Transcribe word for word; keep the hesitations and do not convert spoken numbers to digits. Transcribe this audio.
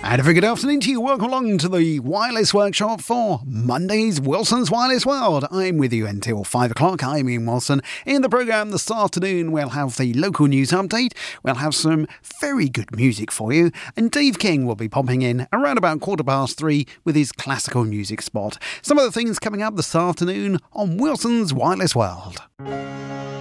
And a very good afternoon to you. Welcome along to the Wireless Workshop for Monday's Wilson's Wireless World. I'm with you until five o'clock. I'm Ian Wilson. In the programme this afternoon, we'll have the local news update. We'll have some very good music for you. And Dave King will be popping in around about quarter past three with his classical music spot. Some of the things coming up this afternoon on Wilson's Wireless World.